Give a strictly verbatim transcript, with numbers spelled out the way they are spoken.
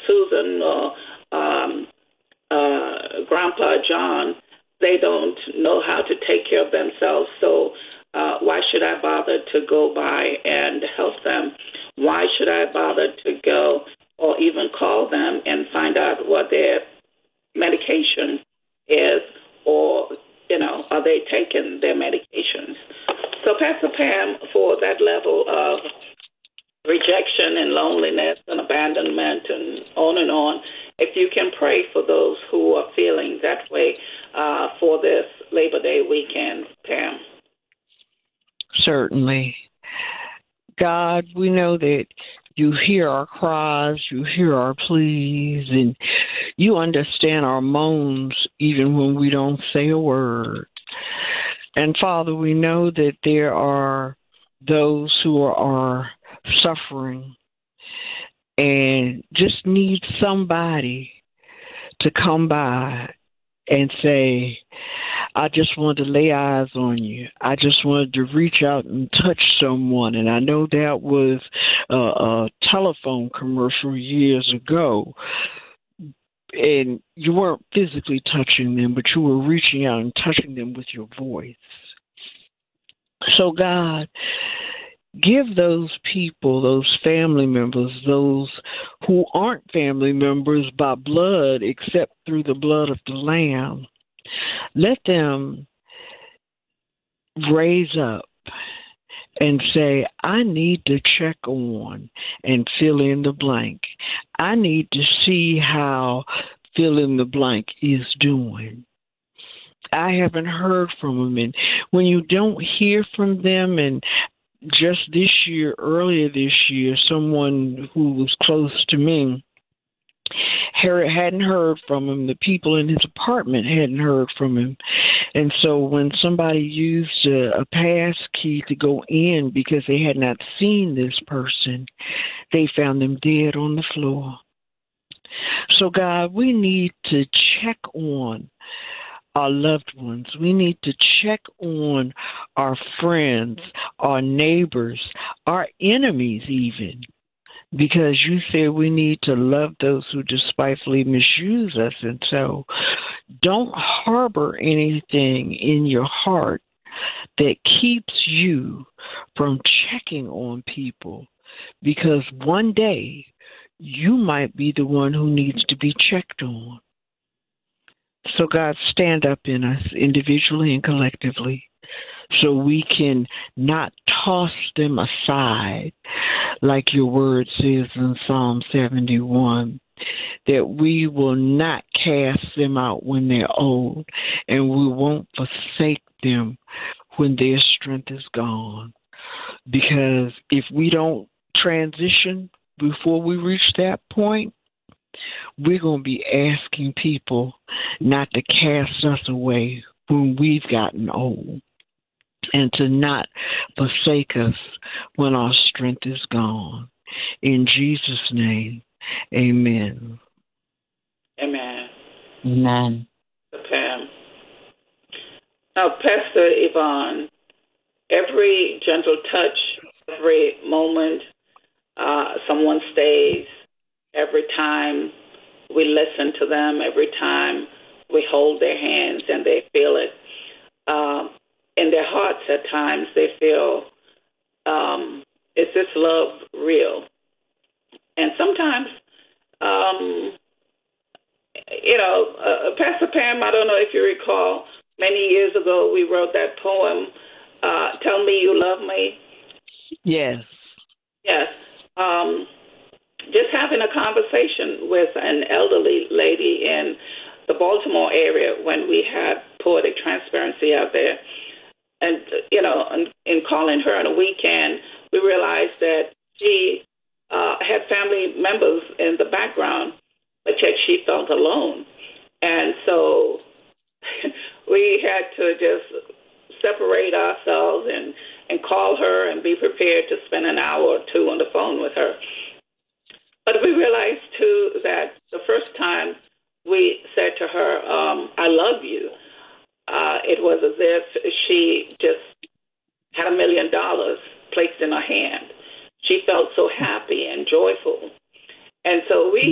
Susan or um, uh, Grandpa John, they don't know how to take care of themselves. So uh, why should I bother to go by and help them? Why should I bother to go or even call them and find out what their medication is, or, you know, are they taking their medications? So, Pastor Pam, for that level of rejection and loneliness and abandonment and on and on, if you can pray for those who are feeling that way uh, for this Labor Day weekend, Pam. Certainly. God, we know that you hear our cries, you hear our pleas, and you understand our moans even when we don't say a word. And Father, we know that there are those who are suffering and just need somebody to come by and say, I just wanted to lay eyes on you. I just wanted to reach out and touch someone. And I know that was a, a telephone commercial years ago. And you weren't physically touching them, but you were reaching out and touching them with your voice. So, God, give those people, those family members, those who aren't family members by blood except through the blood of the Lamb, let them raise up and say, I need to check on and fill in the blank. I need to see how fill in the blank is doing. I haven't heard from them. And when you don't hear from them, and just this year, earlier this year, someone who was close to me hadn't heard from him. The people in his apartment hadn't heard from him. And so when somebody used a, a pass key to go in because they had not seen this person, they found them dead on the floor. So, God, we need to check on our loved ones. We need to check on our friends, our neighbors, our enemies even. Because you said we need to love those who despitefully misuse us. And so don't harbor anything in your heart that keeps you from checking on people. Because one day you might be the one who needs to be checked on. So God, stand up in us individually and collectively, so we can not toss them aside, like your word says in Psalm seventy-one, that we will not cast them out when they're old, and we won't forsake them when their strength is gone. Because if we don't transition before we reach that point, we're going to be asking people not to cast us away when we've gotten old, and to not forsake us when our strength is gone. In Jesus' name, amen. Amen. Amen. Pam. Now, Pastor Yvonne, every gentle touch, every moment uh, someone stays, every time we listen to them, every time we hold their hands and they feel it, uh, in their hearts at times they feel, um, is this love real? And sometimes, um, you know, uh, Pastor Pam, I don't know if you recall, many years ago we wrote that poem, uh, Tell Me You Love Me. Yes. Yes. Um, just having a conversation with an elderly lady in the Baltimore area when we had Poetic Transparency out there. And, you know, in, in calling her on a weekend, we realized that she uh, had family members in the background, but yet she felt alone. And so we had to just separate ourselves and, and call her and be prepared to spend an hour or two on the phone with her. But we realized, too, that the first time we said to her, um, I love you, uh, it was as if she just had a million dollars placed in her hand. She felt so happy and joyful. And so we